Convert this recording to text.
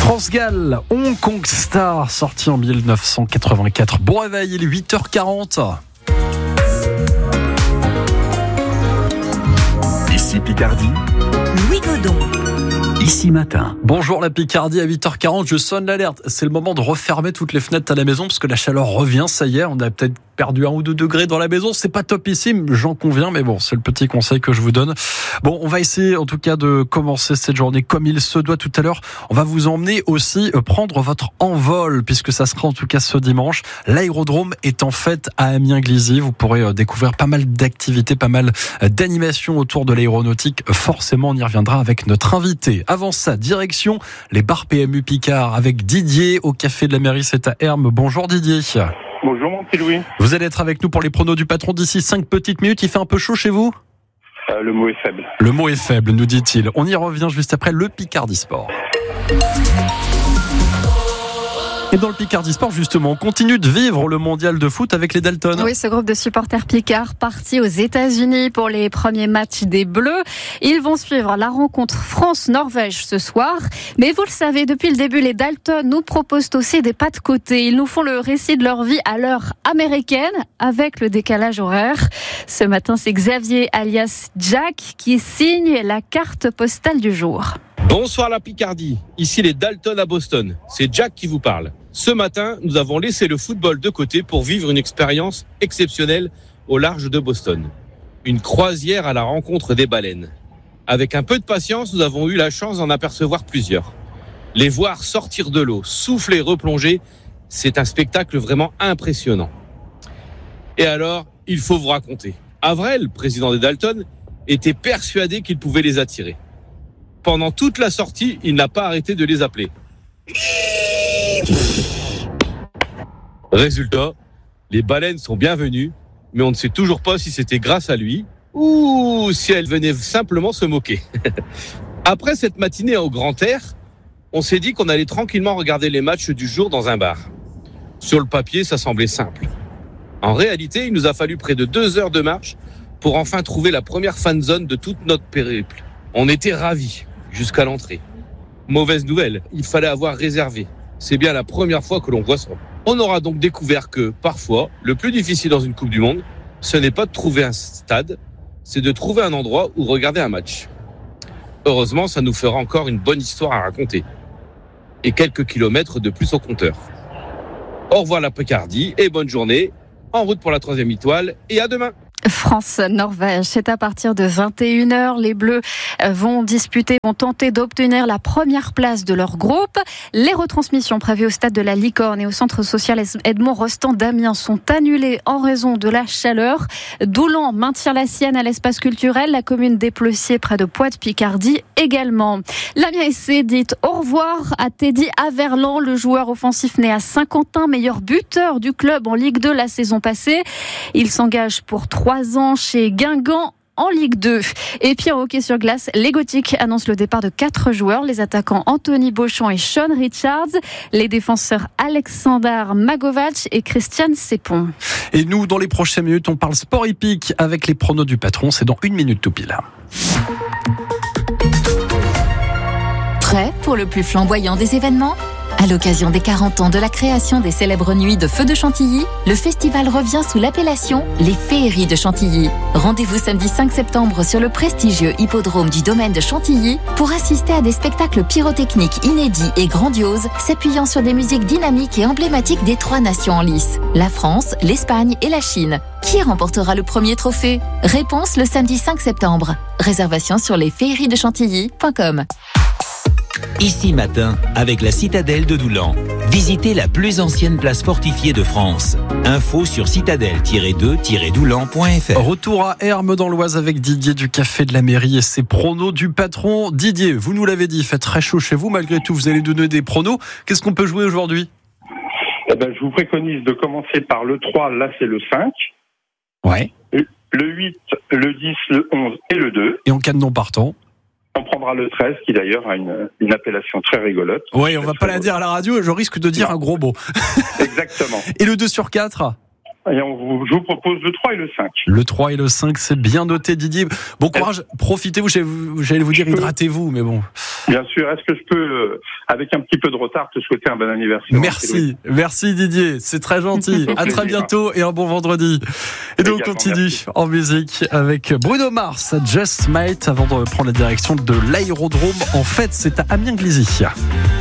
France-Galles, Hong Kong Star, sorti en 1984. Bon réveil, il est 8h40. Ici Picardie, Louis Godon. Ici Matin. Bonjour la Picardie, à 8h40, je sonne l'alerte. C'est le moment de refermer toutes les fenêtres à la maison parce que la chaleur revient, ça y est, on a peut-être perdu 1 ou 2 degrés dans la maison. C'est pas topissime, j'en conviens, mais bon, c'est le petit conseil que je vous donne. Bon, on va essayer en tout cas de commencer cette journée comme il se doit tout à l'heure. On va vous emmener aussi prendre votre envol puisque ça sera en tout cas ce dimanche. L'aérodrome est en fête à Amiens-Glizy. Vous pourrez découvrir pas mal d'activités, pas mal d'animations autour de l'aéronautique. Forcément, on y reviendra avec notre invité. Avant ça, direction les bars PMU Picard avec Didier au Café de la Mairie, c'est à Hermes. Bonjour Didier. Bonjour mon petit Louis. Vous allez être avec nous pour les pronos du patron d'ici 5 petites minutes. Il fait un peu chaud chez vous ? Le mot est faible. Le mot est faible, nous dit-il. On y revient juste après le Picardie Sport. Et dans le Picardie Sport, justement, on continue de vivre le mondial de foot avec les Dalton. Oui, ce groupe de supporters Picard parti aux États-Unis pour les premiers matchs des Bleus. Ils vont suivre la rencontre France-Norvège ce soir. Mais vous le savez, depuis le début, les Dalton nous proposent aussi des pas de côté. Ils nous font le récit de leur vie à l'heure américaine avec le décalage horaire. Ce matin, c'est Xavier alias Jack qui signe la carte postale du jour. Bonsoir la Picardie, ici les Dalton à Boston, c'est Jack qui vous parle. Ce matin, nous avons laissé le football de côté pour vivre une expérience exceptionnelle au large de Boston. Une croisière à la rencontre des baleines. Avec un peu de patience, nous avons eu la chance d'en apercevoir plusieurs. Les voir sortir de l'eau, souffler, replonger, c'est un spectacle vraiment impressionnant. Et alors, il faut vous raconter. Avrel, président des Dalton, était persuadé qu'il pouvait les attirer. Pendant toute la sortie, il n'a pas arrêté de les appeler. Résultat, les baleines sont bienvenues, mais on ne sait toujours pas si c'était grâce à lui ou si elles venaient simplement se moquer. Après cette matinée au grand air, on s'est dit qu'on allait tranquillement regarder les matchs du jour dans un bar. Sur le papier, ça semblait simple. En réalité, il nous a fallu près de 2 heures de marche pour enfin trouver la première fan zone de toute notre périple. On était ravis jusqu'à l'entrée. Mauvaise nouvelle, il fallait avoir réservé. C'est bien la première fois que l'on voit ça. On aura donc découvert que, parfois, le plus difficile dans une Coupe du Monde, ce n'est pas de trouver un stade, c'est de trouver un endroit où regarder un match. Heureusement, ça nous fera encore une bonne histoire à raconter. Et quelques kilomètres de plus au compteur. Au revoir la Picardie et bonne journée. En route pour la 3e étoile et à demain. France-Norvège, c'est à partir de 21h. Les Bleus vont tenter d'obtenir la première place de leur groupe. Les retransmissions prévues au stade de la Licorne et au centre social Edmond Rostand d'Amiens sont annulées en raison de la chaleur. Doulan maintient la sienne à l'espace culturel, la commune des Pleuciers près de Poix-de-Picardie également. L'Amiens SC dit au revoir à Teddy Averland, le joueur offensif né à Saint-Quentin, meilleur buteur du club en Ligue 2 la saison passée. Il s'engage pour 3 ans chez Guingamp en Ligue 2. Et puis en hockey sur glace, les Gothiques annoncent le départ de 4 joueurs, les attaquants Anthony Beauchamp et Sean Richards, les défenseurs Alexander Magovac et Christian Sepon. Et nous, dans les prochaines minutes, on parle sport hippique avec les pronos du patron. C'est dans 1 minute tout pile. Prêt pour le plus flamboyant des événements ? À l'occasion des 40 ans de la création des célèbres nuits de Feux de Chantilly, le festival revient sous l'appellation Les Féeries de Chantilly. Rendez-vous samedi 5 septembre sur le prestigieux hippodrome du domaine de Chantilly pour assister à des spectacles pyrotechniques inédits et grandioses, s'appuyant sur des musiques dynamiques et emblématiques des 3 nations en lice, la France, l'Espagne et la Chine. Qui remportera le premier trophée ? Réponse le samedi 5 septembre. Réservation sur lesféeriesdechantilly.com. Ici Matin, avec la citadelle de Doulan. Visitez la plus ancienne place fortifiée de France. Info sur citadelle-2-doulan.fr. Retour à Hermes dans l'Oise avec Didier du Café de la Mairie et ses pronos du patron. Didier, vous nous l'avez dit, il fait très chaud chez vous. Malgré tout, vous allez donner des pronos. Qu'est-ce qu'on peut jouer aujourd'hui ? Je vous préconise de commencer par le 3, là c'est le 5. Ouais. Le 8, le 10, le 11 et le 2. Et en cas de non partant ? On prendra le 13, qui d'ailleurs a une appellation très rigolote. Oui, on va pas la dire à la radio, je risque de dire un gros mot. Exactement. Et le 2 sur 4 ? Et je vous propose le 3 et le 5. Le 3 et le 5, c'est bien noté, Didier. Bon courage, profitez-vous, j'allais vous dire hydratez-vous, mais bon. Bien sûr, est-ce que je peux, avec un petit peu de retard, te souhaiter un bon anniversaire? Merci Didier, c'est très gentil. À très bientôt et un bon vendredi. Et donc on continue en musique avec Bruno Mars, Just Might, avant de prendre la direction de l'aérodrome. En fait, c'est à Amiens-Glizy.